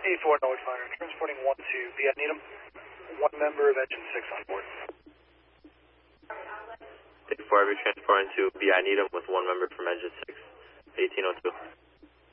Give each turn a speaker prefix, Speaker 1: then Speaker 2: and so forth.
Speaker 1: 84 Norwood Finder, transporting 1 to VI Needham, 1 member of engine 6 on board.
Speaker 2: 84 Heavy transporting to VI Needham with 1 member from engine 6, 1802.